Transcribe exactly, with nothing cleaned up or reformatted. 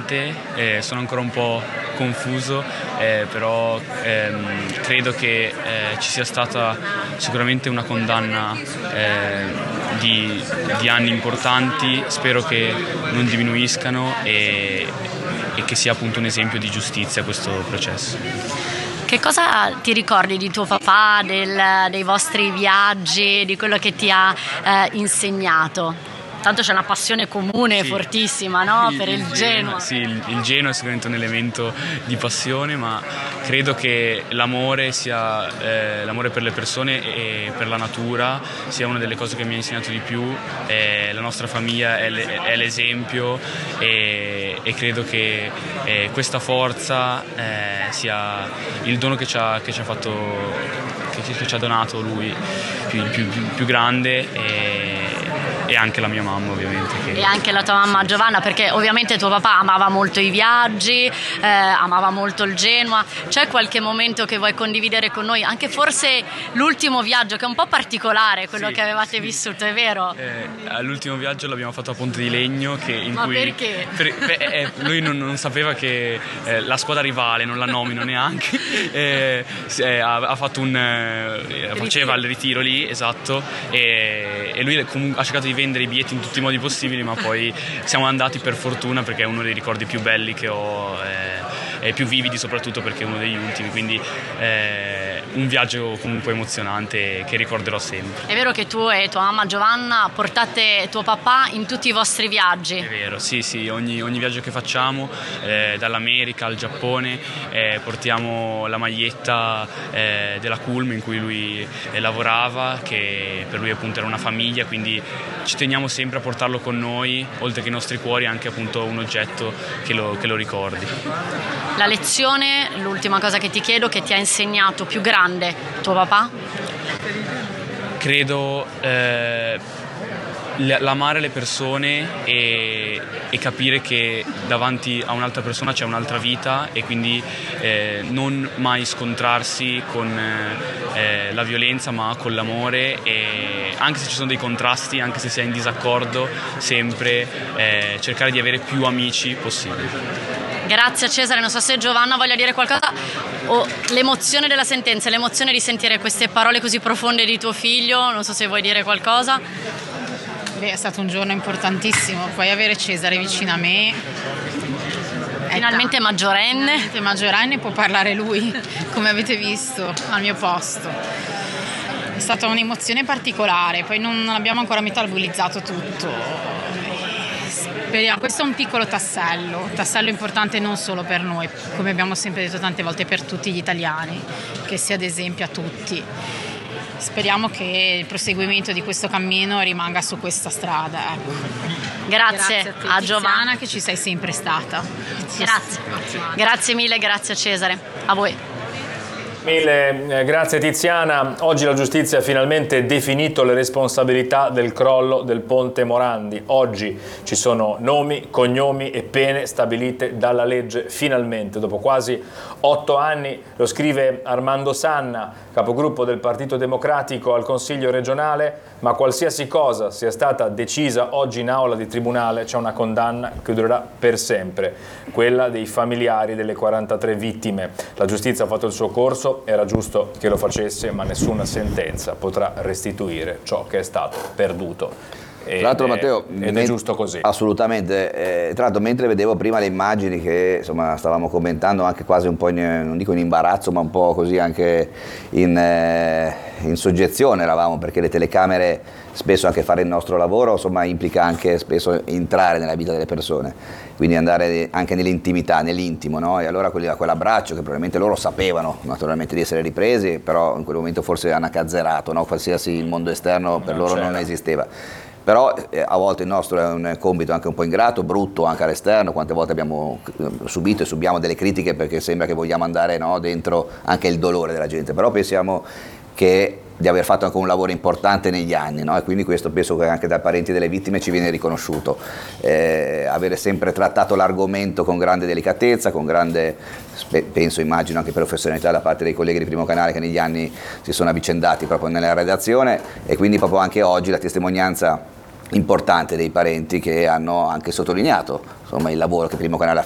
emozionante, eh, sono ancora un po' confuso, eh, però ehm, credo che eh, ci sia stata sicuramente una condanna eh, di, di anni importanti, spero che non diminuiscano e, e che sia appunto un esempio di giustizia questo processo. Che cosa ti ricordi di tuo papà, del, dei vostri viaggi, di quello che ti ha eh, insegnato? Tanto c'è una passione comune, sì, fortissima, no? Per il, il Genoa. Sì, il, il Genoa è sicuramente un elemento di passione, ma credo che l'amore sia eh, l'amore per le persone e per la natura sia una delle cose che mi ha insegnato di più. Eh, la nostra famiglia è, le, è l'esempio e, e credo che eh, questa forza eh, sia il dono che ci ha, che ci ha fatto, che, che ci ha donato lui, più, più, più, più grande. E, e anche la mia mamma ovviamente che... e anche la tua mamma Giovanna, perché ovviamente tuo papà amava molto i viaggi, eh, amava molto il Genoa. C'è qualche momento che vuoi condividere con noi, anche forse l'ultimo viaggio che è un po' particolare, quello sì, che avevate sì. vissuto, è vero? Eh, l'ultimo viaggio l'abbiamo fatto a Ponte di Legno, che in ma cui perché? Per, beh, eh, lui non, non sapeva che eh, la squadra rivale, non la nomino neanche, eh, eh, ha, ha fatto un eh, faceva il ritiro lì, esatto, e, e lui comunque ha cercato di vendere i biglietti in tutti i modi possibili, ma poi siamo andati per fortuna perché è uno dei ricordi più belli che ho eh, e più vividi, soprattutto perché è uno degli ultimi, quindi eh, un viaggio comunque emozionante che ricorderò sempre. È vero che tu e tua mamma Giovanna portate tuo papà in tutti i vostri viaggi? È vero, sì sì, ogni, ogni viaggio che facciamo, eh, dall'America al Giappone, eh, portiamo la maglietta eh, della Culm in cui lui eh, lavorava, che per lui appunto era una famiglia, quindi ci teniamo sempre a portarlo con noi, oltre che i nostri cuori anche appunto un oggetto che lo, che lo ricordi. La lezione, l'ultima cosa che ti chiedo, che ti ha insegnato più grande tuo papà? Credo eh, l'amare le persone e, e capire che davanti a un'altra persona c'è un'altra vita e quindi eh, non mai scontrarsi con eh, la violenza ma con l'amore, e anche se ci sono dei contrasti, anche se si è in disaccordo, sempre eh, cercare di avere più amici possibile. Grazie Cesare, non so se Giovanna voglia dire qualcosa, o l'emozione della sentenza, l'emozione di sentire queste parole così profonde di tuo figlio, non so se vuoi dire qualcosa. Beh, è stato un giorno importantissimo, poi avere Cesare vicino a me. Finalmente maggiorenne. Finalmente maggiorenne, può parlare lui, come avete visto, al mio posto. È stata un'emozione particolare, poi non abbiamo ancora metabolizzato tutto. Questo è un piccolo tassello, tassello importante non solo per noi, come abbiamo sempre detto tante volte, per tutti gli italiani, che sia ad esempio a tutti. Speriamo che il proseguimento di questo cammino rimanga su questa strada. Ecco. Grazie, grazie a, a Giovanna che ci sei sempre stata. Grazie. Grazie, grazie mille, grazie a Cesare, a voi. Mille, grazie Tiziana. Oggi la giustizia ha finalmente definito le responsabilità del crollo del ponte Morandi. Oggi ci sono nomi, cognomi e pene stabilite dalla legge, finalmente, dopo quasi otto anni. Lo scrive Armando Sanna, capogruppo del Partito Democratico al Consiglio regionale, ma qualsiasi cosa sia stata decisa oggi in aula di tribunale c'è una condanna che durerà per sempre, quella dei familiari delle quarantatré vittime. La giustizia ha fatto il suo corso, era giusto che lo facesse, ma nessuna sentenza potrà restituire ciò che è stato perduto. Tra l'altro Matteo, ed è giusto così. Assolutamente, eh, tra l'altro mentre vedevo prima le immagini che insomma stavamo commentando anche quasi un po' in, non dico in imbarazzo, ma un po' così anche in, eh, in soggezione eravamo, perché le telecamere spesso, anche fare il nostro lavoro, insomma implica anche spesso entrare nella vita delle persone, quindi andare anche nell'intimità, nell'intimo, no? E allora quell'abbraccio che probabilmente loro sapevano naturalmente di essere ripresi, però in quel momento forse hanno accazzerato, no? Qualsiasi il mondo esterno per non loro c'era. Non esisteva. Però eh, a volte il nostro è un compito anche un po' ingrato, brutto anche all'esterno, quante volte abbiamo subito e subiamo delle critiche perché sembra che vogliamo andare, no, dentro anche il dolore della gente, però pensiamo che di aver fatto anche un lavoro importante negli anni, no? E quindi questo penso che anche dai parenti delle vittime ci viene riconosciuto, eh, avere sempre trattato l'argomento con grande delicatezza, con grande, penso, immagino anche professionalità da parte dei colleghi di Primo Canale che negli anni si sono avvicendati proprio nella redazione, e quindi proprio anche oggi la testimonianza importante dei parenti che hanno anche sottolineato insomma il lavoro che Primo Canale ha